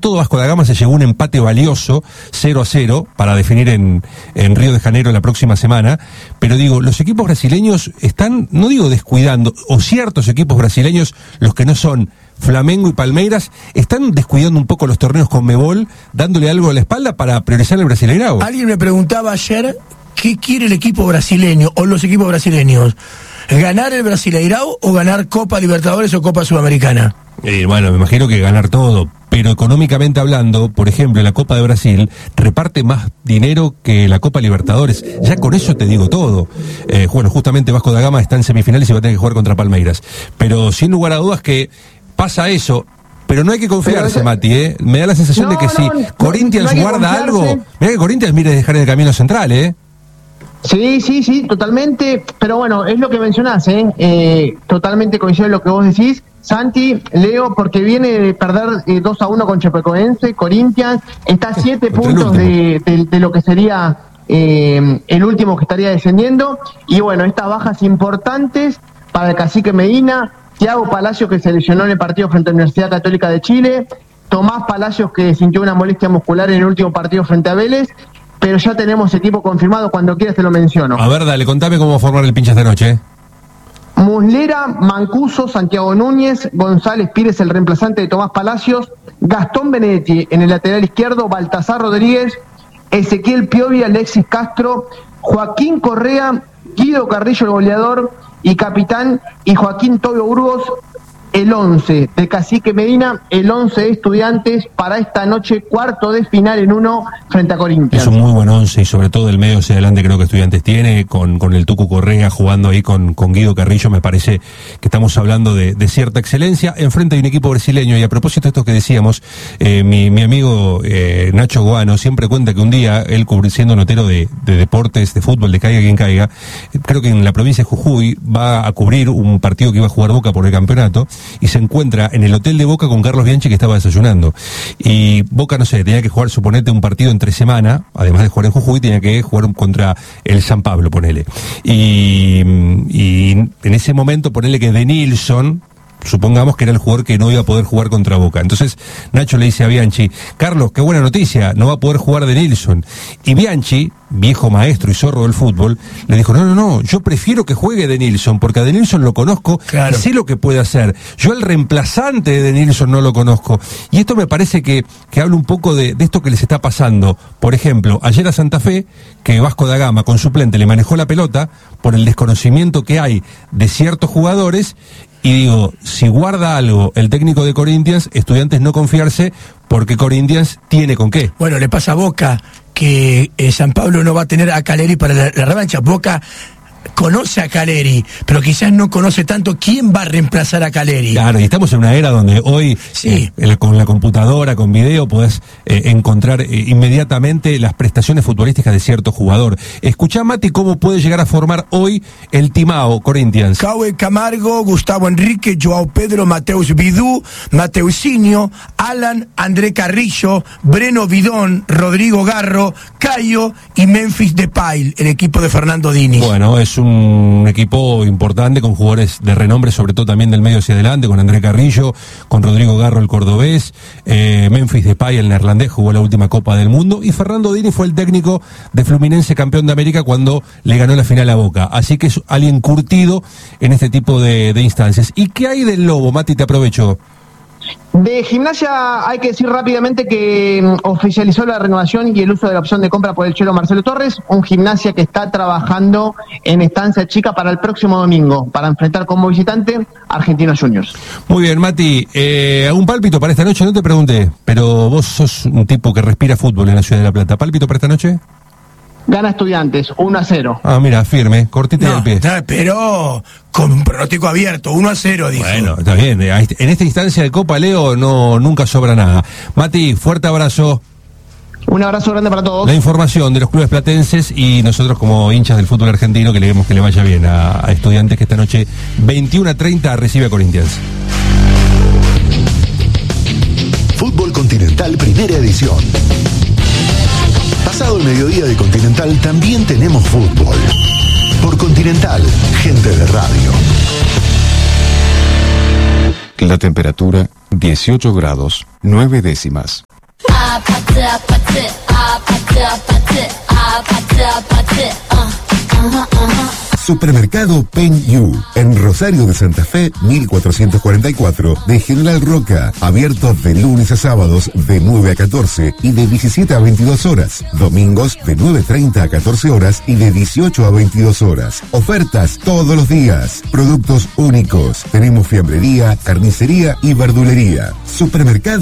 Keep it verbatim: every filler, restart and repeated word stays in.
todo Vasco da Gama se llevó un empate valioso, cero a cero, para definir en, en Río de Janeiro la próxima semana, pero digo, los equipos brasileños están, no digo descuidando, o ciertos equipos brasileños, los que no son Flamengo y Palmeiras, están descuidando un poco los torneos Conmebol, dándole algo a la espalda para priorizar el Brasileirao. Alguien me preguntaba ayer, ¿qué quiere el equipo brasileño, o los equipos brasileños? ¿Ganar el Brasileirao o ganar Copa Libertadores o Copa Sudamericana? Eh, bueno, me imagino que ganar todo, pero económicamente hablando, por ejemplo, la Copa de Brasil reparte más dinero que la Copa Libertadores. Ya con eso te digo todo. Eh, bueno, justamente Vasco da Gama está en semifinales y va a tener que jugar contra Palmeiras. Pero sin lugar a dudas que pasa eso. Pero no hay que confiarse, pero, Mati, ¿eh? Me da la sensación no, de que no, si no, Corinthians no guarda algo... Mira que Corinthians mire dejar en el camino central, ¿eh? Sí, sí, sí, totalmente. Pero bueno, es lo que mencionás, ¿eh? eh totalmente coincido en lo que vos decís. Santi, Leo, porque viene de perder eh, dos a uno con Chapecoense, Corinthians, está a siete puntos de, de, de lo que sería eh, el último que estaría descendiendo. Y bueno, estas bajas importantes para el Cacique Medina, Thiago Palacios, que se lesionó en el partido frente a la Universidad Católica de Chile, Tomás Palacios, que sintió una molestia muscular en el último partido frente a Vélez, pero ya tenemos equipo confirmado, cuando quieras te lo menciono. A ver, dale, contame cómo va a formar el pincha esta noche. Muslera, Mancuso, Santiago Núñez, González Pires, el reemplazante de Tomás Palacios, Gastón Benedetti en el lateral izquierdo, Baltasar Rodríguez, Ezequiel Piovi, Alexis Castro, Joaquín Correa, Guido Carrillo, el goleador y capitán, y Joaquín Tobio Burgos, el once de Cacique Medina, el once de Estudiantes para esta noche, cuarto de final en uno frente a Corinthians. Es un muy buen once y sobre todo el medio hacia adelante creo que Estudiantes tiene, con, con el Tucu Correa jugando ahí con, con Guido Carrillo. Me parece que estamos hablando de, de cierta excelencia enfrente de un equipo brasileño. Y a propósito de esto que decíamos, eh, mi, mi amigo eh, Nacho Guano siempre cuenta que un día él, siendo notero de, de deportes, de fútbol, de caiga quien caiga, creo que en la provincia de Jujuy va a cubrir un partido que iba a jugar Boca por el campeonato, y se encuentra en el hotel de Boca con Carlos Bianchi, que estaba desayunando. Y Boca, no sé, tenía que jugar, suponete, un partido entre semana, además de jugar en Jujuy, tenía que jugar contra el San Pablo, ponele. Y, y en ese momento, ponele que Denilson, supongamos que era el jugador que no iba a poder jugar contra Boca. Entonces Nacho le dice a Bianchi: Carlos, qué buena noticia, no va a poder jugar Denilson. Y Bianchi, viejo maestro y zorro del fútbol, le dijo: no, no, no, yo prefiero que juegue Denilson, porque a Denilson lo conozco, claro, y sé lo que puede hacer. Yo el reemplazante de Denilson no lo conozco. Y esto me parece que, que habla un poco de, de esto que les está pasando. Por ejemplo, ayer a Santa Fe, que Vasco da Gama con suplente le manejó la pelota por el desconocimiento que hay de ciertos jugadores. Y digo, si guarda algo el técnico de Corinthians, Estudiantes no confiarse, porque Corinthians tiene con qué. Bueno, le pasa a Boca que eh, San Pablo no va a tener a Caleri para la, la revancha. Boca conoce a Caleri, pero quizás no conoce tanto quién va a reemplazar a Caleri. Claro, y estamos en una era donde hoy, sí, eh, con la computadora, con video, podés eh, encontrar eh, inmediatamente las prestaciones futbolísticas de cierto jugador. Escuchá, Mati, cómo puede llegar a formar hoy el Timao Corinthians. Caue Camargo, Gustavo Enrique, Joao Pedro, Mateus Vidú, Mateusinho, Alan, André Carrillo, Breno Vidón, Rodrigo Garro, Cayo y Memphis Depay, el equipo de Fernando Diniz. Bueno, es un equipo importante con jugadores de renombre, sobre todo también del medio hacia adelante, con André Carrillo, con Rodrigo Garro, el cordobés, eh, Memphis Depay, el neerlandés, jugó la última Copa del Mundo, y Fernando Diniz fue el técnico de Fluminense, campeón de América, cuando le ganó la final a Boca. Así que es alguien curtido en este tipo de, de instancias. ¿Y qué hay del Lobo, Mati? Te aprovecho. De Gimnasia hay que decir rápidamente que um, oficializó la renovación y el uso de la opción de compra por el chelo Marcelo Torres, un Gimnasia que está trabajando en estancia chica para el próximo domingo, para enfrentar como visitante a Argentinos Juniors. Muy bien, Mati, eh, ¿algún pálpito para esta noche? No te pregunté, pero vos sos un tipo que respira fútbol en la Ciudad de La Plata. ¿Pálpito para esta noche? Gana Estudiantes, uno a cero. Ah, mira, firme, cortita del pie. Pero con pronóstico abierto, uno a cero, dijo. Bueno, está bien. En esta instancia de Copa, Leo, no nunca sobra nada. Mati, fuerte abrazo. Un abrazo grande para todos. La información de los clubes platenses y nosotros como hinchas del fútbol argentino, que le queremos que le vaya bien a, a Estudiantes, que esta noche veintiuno a treinta recibe a Corinthians. Fútbol Continental, primera edición. Pasado el mediodía de Continental también tenemos fútbol. Por Continental, gente de radio. La temperatura dieciocho grados, nueve décimas. 아파트 아파트 아파트 아파트 아파트 아파트 어 어허 어허 Supermercado Pen Yu, en Rosario de Santa Fe, mil cuatrocientos cuarenta y cuatro, de General Roca, abierto de lunes a sábados de nueve a catorce y de diecisiete a veintidós horas, domingos de nueve treinta a catorce horas y de dieciocho a veintidós horas. Ofertas todos los días, productos únicos, tenemos fiambrería, carnicería y verdulería. Supermercado